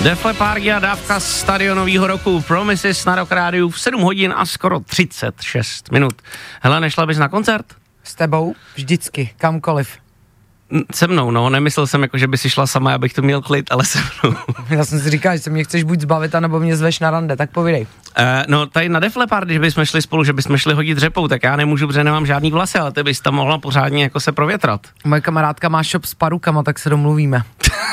Def Leppard a dávka stadionového roku Promises na Rock Rádiu v 7 hodin a skoro 36 minut. Hele, nešla bys na koncert? S tebou? Vždycky, kamkoliv. Se mnou, no, nemyslel jsem jako, že by si šla sama, abych to měl klid, ale se mnou. Já jsem si říkal, že se mě chceš buď zbavit, anebo mě zveš na rande, tak povídej. No, tady na Def Leppard, když bychom šli spolu, že bychom šli hodit řepou, tak já nemůžu, protože nemám žádný vlasy, ale ty bys tam mohla pořádně jako se provětrat. Moje kamarádka má shop s parukama, tak se domluvíme.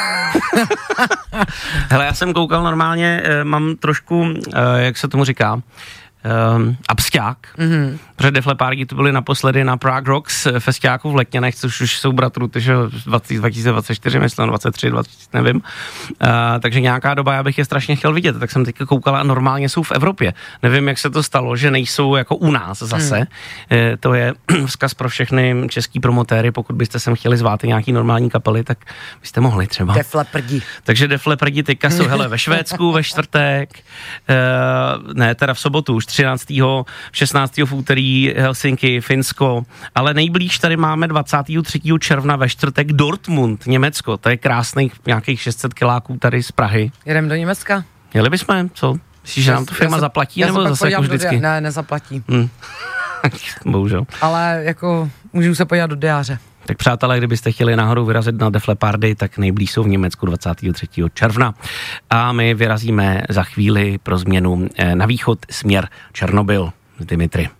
Hele, já jsem koukal normálně, mám trošku, jak se tomu říká, absťák, protože Def Leppardi tu byli naposledy na Prague Rocks festiáku v Letňanech, což už jsou bratrů, takže 2024, myslím, 23, 20, nevím. Takže nějaká doba, já bych je strašně chtěl vidět, tak jsem teďka koukala a normálně jsou v Evropě. Nevím, jak se to stalo, že nejsou jako u nás zase. To je vzkaz pro všechny český promotéry, pokud byste sem chtěli zvát nějaký normální kapely, tak byste mohli třeba. Def Leppardi. Takže Def Leppardi teďka jsou, hele, ve Švédsku ve čtvrtek, ne, teda v sobotu už 13. 16. v úterý Helsinki, Finsko, ale nejblíž tady máme 23. června ve čtvrtek Dortmund, Německo, to je krásných nějakých 600 kiláků tady z Prahy. Jedem do Německa? Jeli bychom, co? Myslíš, že nám to firma zaplatí, nebo zase jako vždycky? Ne, nezaplatí. Bohužel. Ale jako můžu se podívat do diáře. Tak přátelé, kdybyste chtěli náhodou vyrazit na Def Leppardi, tak nejblíž jsou v Německu 23. června. A my vyrazíme za chvíli pro změnu na východ směr Černobyl s Dimitri.